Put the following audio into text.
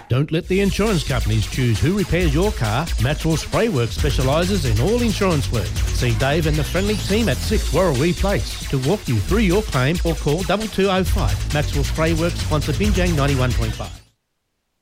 Don't let the insurance companies choose who repairs your car. Maxwell Spray Works specialises in all insurance work. See Dave and the friendly team at 6 Warrawee Place to walk you through your claim or call 2205. Maxwell Spray Works, sponsor Binjang 91.5.